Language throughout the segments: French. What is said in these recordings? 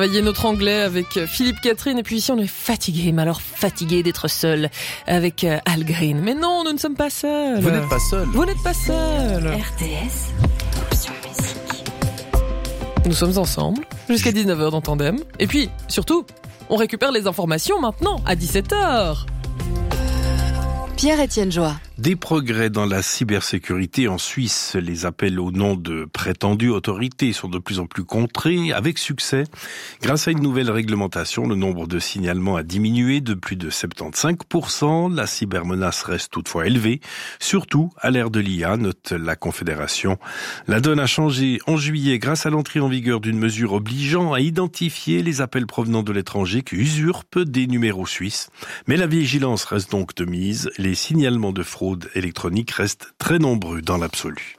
Voyez notre anglais avec Philippe Catherine et puis ici on est fatigué, mais alors fatigué d'être seul avec Al Green. Mais non, nous ne sommes pas seuls. Vous n'êtes pas seul. Vous n'êtes pas seul. RTS, option musique. Nous sommes ensemble jusqu'à 19h dans Tandem. Et puis, surtout, on récupère les informations maintenant à 17h. Pierre-Étienne Joie. Des progrès dans la cybersécurité en Suisse. Les appels au nom de prétendues autorités sont de plus en plus contrés, avec succès. Grâce à une nouvelle réglementation, le nombre de signalements a diminué de plus de 75%. La cybermenace reste toutefois élevée, surtout à l'ère de l'IA, note la Confédération. La donne a changé en juillet grâce à l'entrée en vigueur d'une mesure obligeant à identifier les appels provenant de l'étranger qui usurpent des numéros suisses. Mais la vigilance reste donc de mise. Les signalements de fraude électronique restent très nombreux dans l'absolu.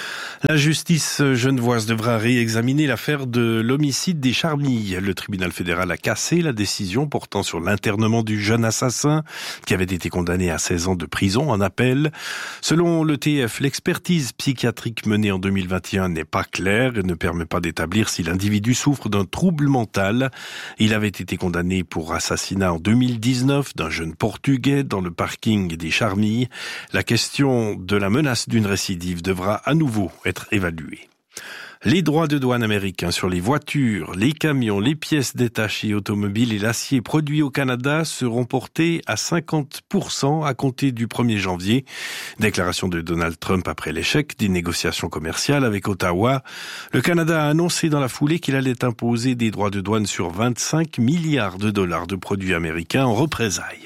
La justice genevoise devra réexaminer l'affaire de l'homicide des Charmilles. Le tribunal fédéral a cassé la décision portant sur l'internement du jeune assassin qui avait été condamné à 16 ans de prison en appel. Selon l'ETF, l'expertise psychiatrique menée en 2021 n'est pas claire et ne permet pas d'établir si l'individu souffre d'un trouble mental. Il avait été condamné pour assassinat en 2019 d'un jeune Portugais dans le parking des Charmilles. La question de la menace d'une récidive devra à nouveau être évalué. Les droits de douane américains sur les voitures, les camions, les pièces détachées automobiles et l'acier produit au Canada seront portés à 50% à compter du 1er janvier. Déclaration de Donald Trump après l'échec des négociations commerciales avec Ottawa. Le Canada a annoncé dans la foulée qu'il allait imposer des droits de douane sur 25 milliards de dollars de produits américains en représailles.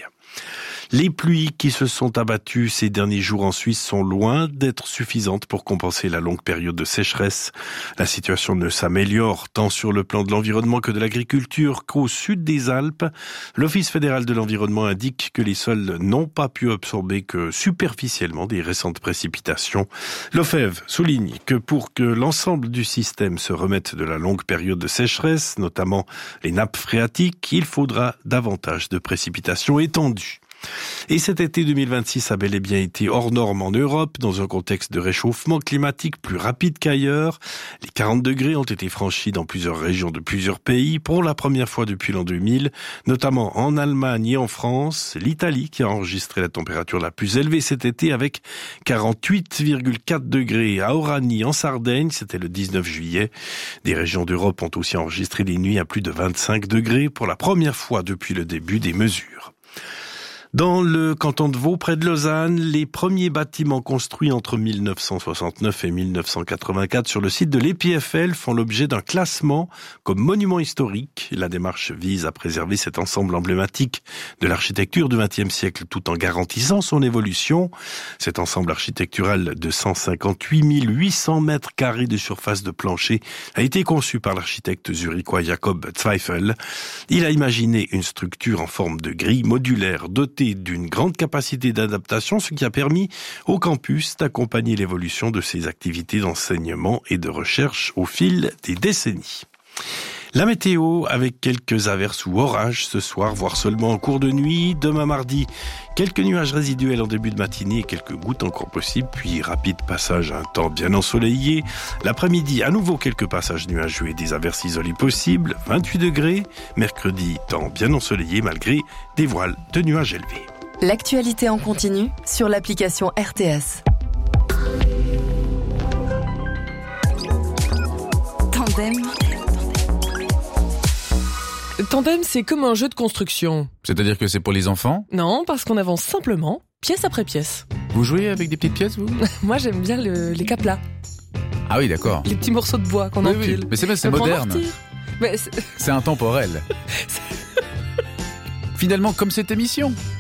Les pluies qui se sont abattues ces derniers jours en Suisse sont loin d'être suffisantes pour compenser la longue période de sécheresse. La situation ne s'améliore tant sur le plan de l'environnement que de l'agriculture qu'au sud des Alpes. L'Office fédéral de l'environnement indique que les sols n'ont pas pu absorber que superficiellement des récentes précipitations. L'OFEV souligne que pour que l'ensemble du système se remette de la longue période de sécheresse, notamment les nappes phréatiques, il faudra davantage de précipitations étendues. Et cet été 2026 a bel et bien été hors norme en Europe, dans un contexte de réchauffement climatique plus rapide qu'ailleurs. Les 40 degrés ont été franchis dans plusieurs régions de plusieurs pays pour la première fois depuis l'an 2000, notamment en Allemagne et en France. L'Italie qui a enregistré la température la plus élevée cet été avec 48,4 degrés à Orani en Sardaigne, c'était le 19 juillet. Des régions d'Europe ont aussi enregistré des nuits à plus de 25 degrés pour la première fois depuis le début des mesures. Dans le canton de Vaud, près de Lausanne, les premiers bâtiments construits entre 1969 et 1984 sur le site de l'EPFL font l'objet d'un classement comme monument historique. La démarche vise à préserver cet ensemble emblématique de l'architecture du XXe siècle tout en garantissant son évolution. Cet ensemble architectural de 158 800 mètres carrés de surface de plancher a été conçu par l'architecte zurichois Jakob Zweifel. Il a imaginé une structure en forme de grille modulaire dotée d'une grande capacité d'adaptation, ce qui a permis au campus d'accompagner l'évolution de ses activités d'enseignement et de recherche au fil des décennies. La météo avec quelques averses ou orages ce soir, voire seulement en cours de nuit. Demain mardi, quelques nuages résiduels en début de matinée et quelques gouttes encore possibles, puis rapide passage à un temps bien ensoleillé. L'après-midi, à nouveau quelques passages nuageux et des averses isolées possibles. 28 degrés. Mercredi, temps bien ensoleillé malgré des voiles de nuages élevés. L'actualité en continu sur l'application RTS. Tandem. Tandem, c'est comme un jeu de construction. C'est-à-dire que c'est pour les enfants? Non, parce qu'on avance simplement, pièce après pièce. Vous jouez avec des petites pièces, vous? Moi, j'aime bien les caplas. Ah oui, d'accord. Les petits morceaux de bois qu'on empile. Oui. Mais c'est moderne. Mais c'est intemporel. Finalement, comme cette émission.